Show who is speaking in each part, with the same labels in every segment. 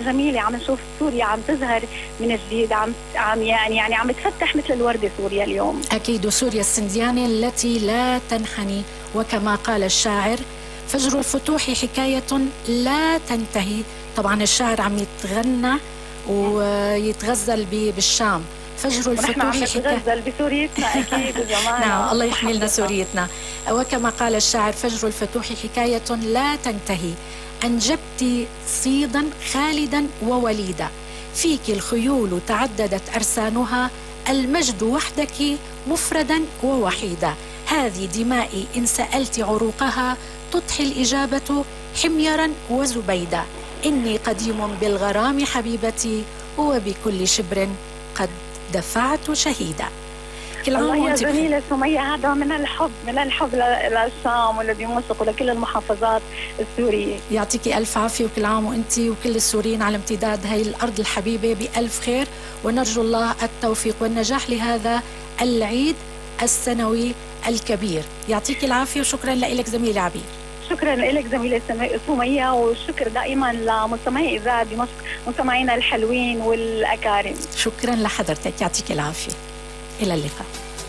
Speaker 1: جميلة، عم نشوف سوريا عم تظهر من جديد، عم تفتح مثل الوردة سوريا اليوم.
Speaker 2: أكيد، وسوريا السنديانة التي لا تنحني، وكما قال الشاعر: فجر الفتوح حكاية لا تنتهي. طبعا الشاعر عم يتغنى ويتغزل بالشام. فجر الفتوح
Speaker 1: عم نتغزل بسوريتنا أكيد وجمالنا.
Speaker 2: نعم، الله يحمي لنا سوريتنا. وكما قال الشاعر: فجر الفتوح حكاية لا تنتهي، أنجبت صيدا خالدا ووليدا، فيك الخيول تعددت أرسانها، المجد وحدك مفردا ووحيدا، هذه دمائي إن سألت عروقها، تضحي الإجابة حميرا وزبيدا، إني قديم بالغرام حبيبتي، وبكل شبر قد دفعت شهيدا. كل عام
Speaker 1: وانت جميلة سمية، هذا من الحب للشام ولدمشق ولكل المحافظات السورية.
Speaker 2: يعطيكي ألف عافية، وكل عام وانت وكل السوريين على امتداد هاي الأرض الحبيبة بألف خير، ونرجو الله التوفيق والنجاح لهذا العيد السنوي الكبير. يعطيكي العافية، وشكرا لك زميلة عبير.
Speaker 1: شكرا لك زميلة سمية، والشكر دائما لمستمعي إذاعة دمشق، مستمعينا الحلوين والأكارم.
Speaker 2: شكرا لحضرتك، يعطيك العافية، إلى اللقاء.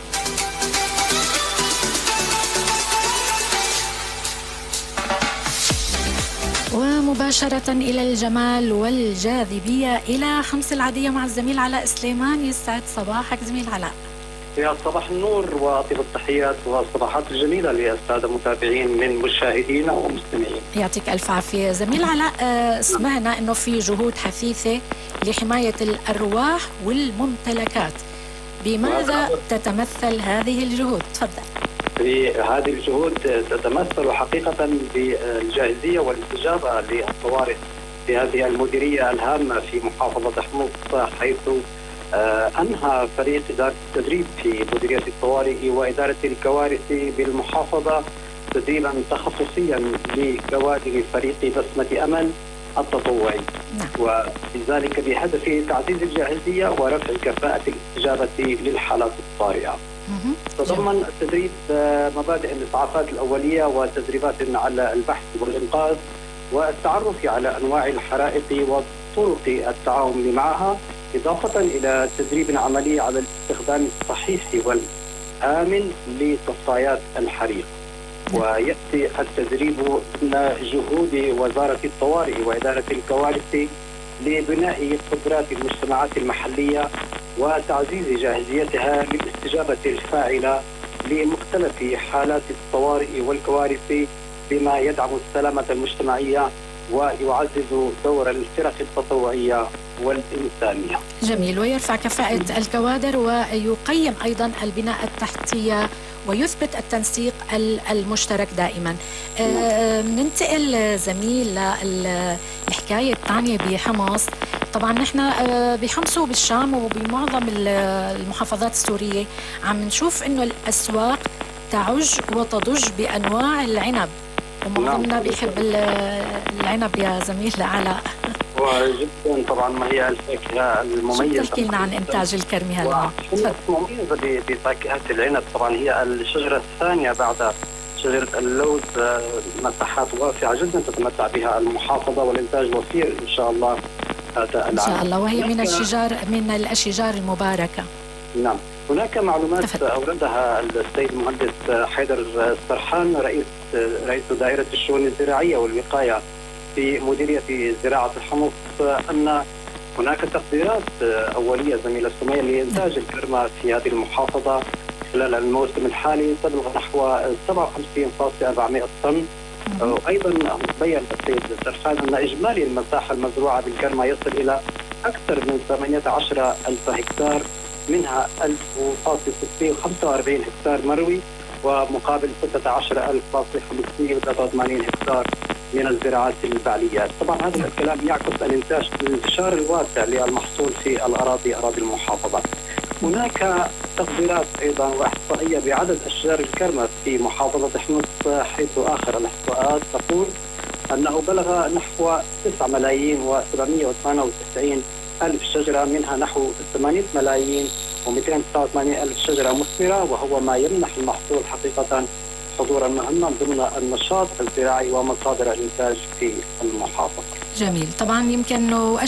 Speaker 2: ومباشرة إلى الجمال والجاذبية، إلى حمص العادية مع الزميل علاء سليمان. يسعد صباحك زميل علاء.
Speaker 3: يا صباح النور وأطيب التحيات والصباحات الجميلة للسادة متابعين من مشاهدينا ومستمعين.
Speaker 2: يعطيك ألف عافية زميل علاء. سمعنا أنه في جهود حثيثة لحماية الأرواح والممتلكات، بماذا تتمثل هذه الجهود؟ تفضل.
Speaker 3: هذه الجهود تتمثل حقيقة بالجاهزية والاستجابة للطوارئ في هذه المديرية الهامة في محافظة حمص، حيث أنهى فريق إدارة التدريب في مديرية الطوارئ وإدارة الكوارث بالمحافظة تدريبا تخصصيا لكوادر فريق بسمة أمل التطوعي، وذلك بهدف تعزيز الجاهزية ورفع كفاءة الاستجابة للحالات الطارئة. تضمن التدريب مبادئ الإسعافات الأولية وتدريبات على البحث والإنقاذ والتعرف على أنواع الحرائق وطرق التعامل معها، إضافة إلى تدريب عملي على الاستخدام الصحيح والآمن لطفايات الحريق. ويأتي التدريب ضمن جهود وزارة الطوارئ وإدارة الكوارث لبناء قدرات المجتمعات المحلية وتعزيز جاهزيتها للاستجابة الفاعلة لمختلف حالات الطوارئ والكوارث، بما يدعم السلامة المجتمعية ويعزز دور الفرق التطوعية والإنسانية.
Speaker 2: جميل، ويرفع كفاءة الكوادر ويقيم أيضا البناء التحتية ويثبت التنسيق المشترك دائما. ننتقل زميل للحكاية الثانية بحمص. طبعا نحن بحمص وبالشام وبمعظم المحافظات السورية عم نشوف انه الأسواق تعج وتضج بأنواع العنب، ومعظمنا بيحب العنب يا زميل علاء.
Speaker 3: وجدا طبعا ما هي الفاكهة المميزة.
Speaker 2: تحكي لنا عن إنتاج الكرمي هالعام.
Speaker 3: مميزة بفاكهة العنب، طبعا هي الشجرة الثانية بعد شجرة اللوز، مساحات واسعة جدا تتمتع بها المحافظة والإنتاج وفير إن شاء الله هذا العام.
Speaker 2: إن شاء الله، وهي من الأشجار المباركة.
Speaker 3: نعم، هناك معلومات أوردها السيد المهندس حيدر السرحان رئيس دائرة الشؤون الزراعية والوقاية في مديرية زراعة حمص، أن هناك تقديرات أولية زميلة سمية لإنتاج الكرمة في هذه المحافظة خلال الموسم الحالي تبلغ نحو 57.400 طن. وأيضا بين السيد السرحان أن إجمالي المساحة المزروعة بالكرمة يصل إلى أكثر من 18,000 هكتار، منها 1,645 هكتار مروي، ومقابل 16,583 هكتار من الزراعات البعليات. طبعا هذا الكلام يعكس الانتشار الواسع للمحصول في أراضي المحافظة. هناك تقديرات أيضا وإحصائية بعدد أشجار الكرمة في محافظة حمص، حيث آخر الإحصاءات تقول أنه بلغ نحو 9,798,000 شجرة، منها نحو 8,289,000 شجرة مثمرة، وهو ما يمنح المحصول حقيقة حضورا مهما ضمن النشاط الزراعي ومصادر الإنتاج في المحافظة.
Speaker 2: جميل، طبعا يمكن